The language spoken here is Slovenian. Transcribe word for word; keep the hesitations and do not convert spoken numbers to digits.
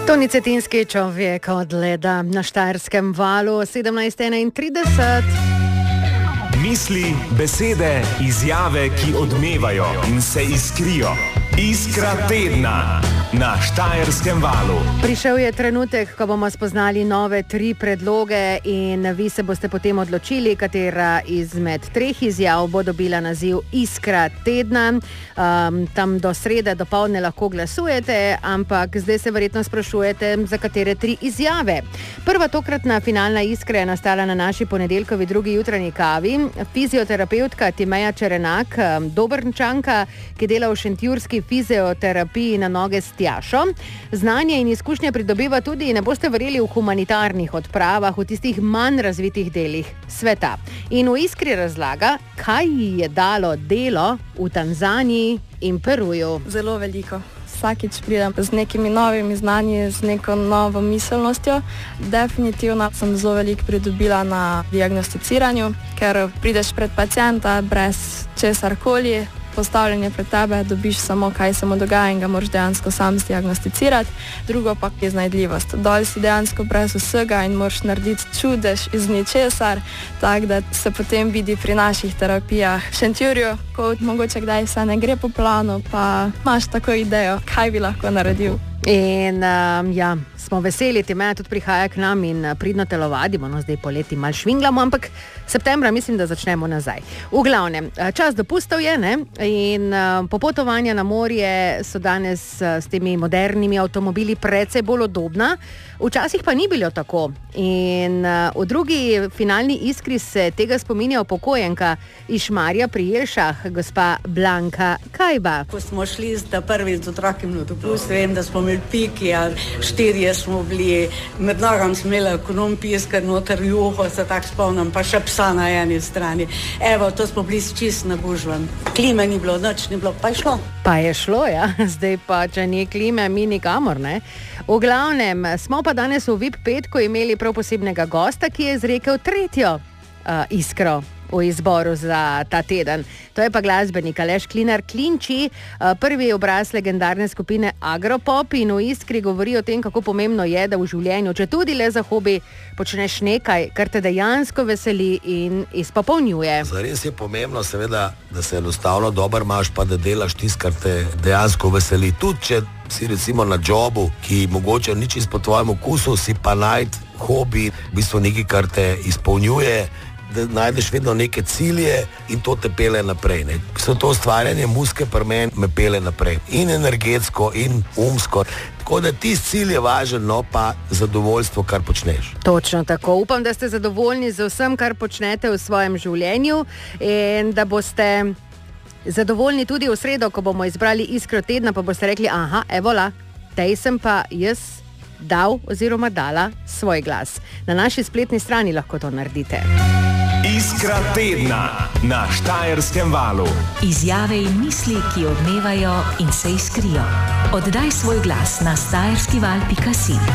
Toni Cetinski, Človek od leda na Štajerskem valu sedemnajst enaintrideset. Misli, besede, izjave, ki odmevajo in se iskrijo. Iskra tedna na Štajerskem valu. Prišel je trenutek, ko bomo spoznali nove tri predloge in vi se boste potem odločili, katera izmed treh izjav bo dobila naziv Iskra tedna. Um, tam do srede dopoldne lahko glasujete, ampak zdaj se verjetno sprašujete, za katere tri izjave. Prva tokratna finalna iskra je nastala na naši ponedeljkovi drugi jutranji kavi. Fizioterapeutka Timeja Čerenak, Dobrnčanka, ki dela v šentjurski fizioterapiji na noge s Tjašo. Znanje in izkušnje pridobiva tudi, ne boste verjeli, v humanitarnih odpravah, v tistih manj razvitih delih sveta. In v iskri razlaga, kaj ji je dalo delo v Tanzaniji in Peruju. Zelo veliko. Vsakič pridem z nekimi novimi znanji, z neko novo miselnostjo. Definitivno sem zelo veliko pridobila na diagnosticiranju, ker prideš pred pacienta brez česarkoli, postavljanje pred tebe, dobiš samo, kaj se mu dogaja in ga moraš dejansko sam diagnosticirati. Drugo pa je iznajdljivost. Dol si dejansko brez vsega in moraš narediti čudež iz ničesar, tako da se potem vidi pri naših terapijah v Šentjurju, ko mogoče kdaj vse ne gre po planu, pa imaš tako idejo, kaj bi lahko naredil. In um, ja, smo veseli, Timeja tudi prihaja k nam in pridno telovadimo, no zdaj poleti malo švinglamo, ampak septembra mislim, da začnemo nazaj. V glavnem, čas dopustov je, ne? In uh, popotovanja na morje so danes uh, s temi modernimi avtomobili precej bolj udobna, včasih pa ni bilo tako. In uh, v drugi finalni iskri se tega spominja upokojenka iz Šmarja pri Jelšah, gospa Blanka Kajba. Ko smo šli z prvi z otrokom na dopust, vem, da smo imeli piki, štirje smo bili, med nogam smo imeli ekonom piska, noter juho, se tako spomnim, pa še psa na eni strani. Evo, to smo bili čist nabužvan. Klime ni bilo, noč ni bilo, pa je šlo. Pa je šlo, ja. Zdaj pa, če ni klime, mi nikamor, ne? V glavnem, smo pa danes v V I P petku imeli prav posebnega gosta, ki je izrekel tretjo uh, iskro v izboru za ta teden. To je pa glasbenik Aleš Klinar Klinči, prvi obraz legendarne skupine Agropop, in v iskri govori o tem, kako pomembno je, da v življenju, če tudi le za hobi, počneš nekaj, kar te dejansko veseli in izpopolnjuje. Zares je pomembno, seveda, da se enostavno dober imaš, pa da delaš tisto, kar te dejansko veseli. Tudi če si recimo na jobu, ki mogoče ni čisto po tvojem okusu, si pa najti hobi, v bistvu nekaj, kar te izpolnjuje, da najdeš vedno neke cilje in to te pele naprej. Ne. So to ustvarjanje muske pri meni me pele naprej. In energetsko, in umsko. Tako da tisti cilj je važen, no pa zadovoljstvo, kar počneš. Točno tako. Upam, da ste zadovoljni z vsem, kar počnete v svojem življenju in da boste zadovoljni tudi v sredo, ko bomo izbrali iskro tedna, pa boste rekli, aha, evola, tej sem pa jaz dal oziroma dala svoj glas. Na naši spletni strani lahko to naredite. Iskra tedna na Štajerskem valu. Izjave in misli, ki odmevajo in se iskrijo. Oddaj svoj glas na štajerskival pika si.